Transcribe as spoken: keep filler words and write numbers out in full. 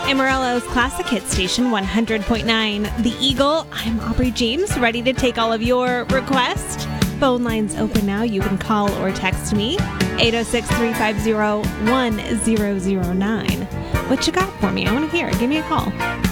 Amarillo's Classic Hit Station one hundred point nine. The Eagle. I'm Aubrey James, ready to take all of your requests. Phone lines open now. You can call or text me. eight oh six, three five zero, one zero zero nine. What you got for me? I want to hear it. Give me a call.